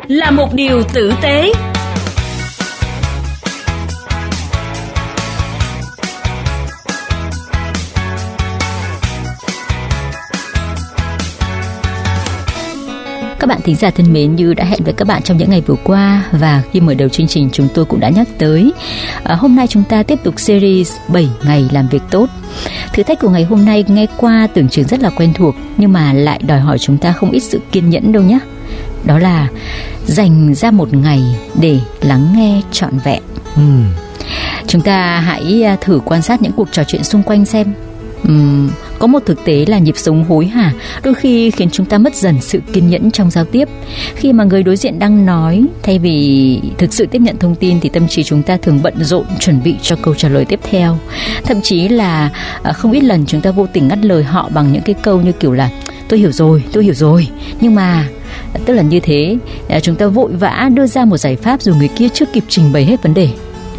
là một điều tử tế. Các bạn thính giả thân mến, như đã hẹn với các bạn trong những ngày vừa qua và khi mở đầu chương trình chúng tôi cũng đã nhắc tới, hôm nay chúng ta tiếp tục series 7 ngày làm việc tốt. Thử thách của ngày hôm nay nghe qua tưởng chừng rất là quen thuộc nhưng mà lại đòi hỏi chúng ta không ít sự kiên nhẫn đâu nhé. Đó là dành ra một ngày để lắng nghe trọn vẹn. Chúng ta hãy thử quan sát những cuộc trò chuyện xung quanh xem. Có một thực tế là nhịp sống hối hả đôi khi khiến chúng ta mất dần sự kiên nhẫn trong giao tiếp. Khi mà người đối diện đang nói, thay vì thực sự tiếp nhận thông tin thì tâm trí chúng ta thường bận rộn chuẩn bị cho câu trả lời tiếp theo. Thậm chí là không ít lần chúng ta vô tình ngắt lời họ bằng những cái câu như kiểu là tôi hiểu rồi. Nhưng mà tức là như thế, chúng ta vội vã đưa ra một giải pháp dù người kia chưa kịp trình bày hết vấn đề.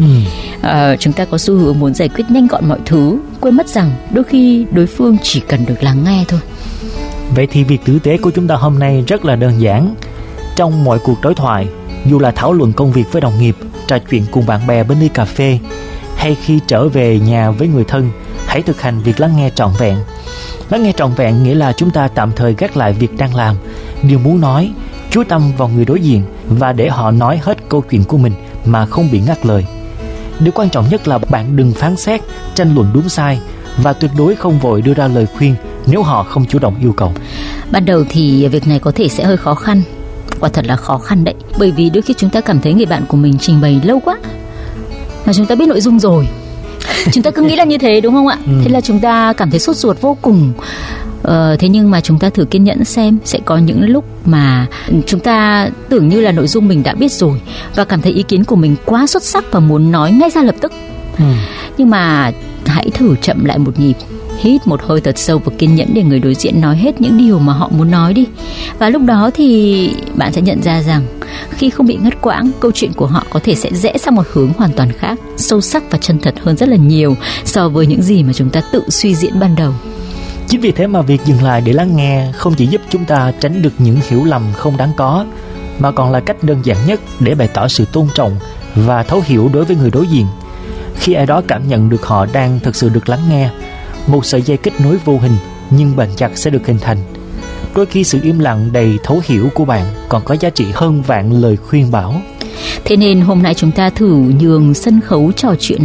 Chúng ta có xu hướng muốn giải quyết nhanh gọn mọi thứ, quên mất rằng đôi khi đối phương chỉ cần được lắng nghe thôi. Vậy thì việc tử tế của chúng ta hôm nay rất là đơn giản. Trong mọi cuộc đối thoại, dù là thảo luận công việc với đồng nghiệp, trò chuyện cùng bạn bè bên ly cà phê, hay khi trở về nhà với người thân, hãy thực hành việc lắng nghe trọn vẹn. Lắng nghe trọn vẹn nghĩa là chúng ta tạm thời gác lại việc đang làm, điều muốn nói, chú tâm vào người đối diện và để họ nói hết câu chuyện của mình mà không bị ngắt lời. Điều quan trọng nhất là bạn đừng phán xét, tranh luận đúng sai và tuyệt đối không vội đưa ra lời khuyên nếu họ không chủ động yêu cầu. Ban đầu thì việc này có thể sẽ hơi khó khăn, quả thật là khó khăn đấy. Bởi vì đôi khi chúng ta cảm thấy người bạn của mình trình bày lâu quá mà chúng ta biết nội dung rồi. Chúng ta cứ nghĩ là như thế đúng không ạ? Thế là chúng ta cảm thấy sốt ruột vô cùng. Thế nhưng mà chúng ta thử kiên nhẫn xem, sẽ có những lúc mà chúng ta tưởng như là nội dung mình đã biết rồi và cảm thấy ý kiến của mình quá xuất sắc và muốn nói ngay ra lập tức. Nhưng mà hãy thử chậm lại một nhịp, hít một hơi thật sâu và kiên nhẫn để người đối diện nói hết những điều mà họ muốn nói đi. Và lúc đó thì bạn sẽ nhận ra rằng khi không bị ngắt quãng, câu chuyện của họ có thể sẽ rẽ sang một hướng hoàn toàn khác, sâu sắc và chân thật hơn rất là nhiều so với những gì mà chúng ta tự suy diễn ban đầu. Chính vì thế mà việc dừng lại để lắng nghe không chỉ giúp chúng ta tránh được những hiểu lầm không đáng có, mà còn là cách đơn giản nhất để bày tỏ sự tôn trọng và thấu hiểu đối với người đối diện. Khi ai đó cảm nhận được họ đang thực sự được lắng nghe, một sợi dây kết nối vô hình nhưng bền chặt sẽ được hình thành. Đôi khi sự im lặng đầy thấu hiểu của bạn còn có giá trị hơn vạn lời khuyên bảo. Thế nên hôm nay chúng ta thử nhường sân khấu trò chuyện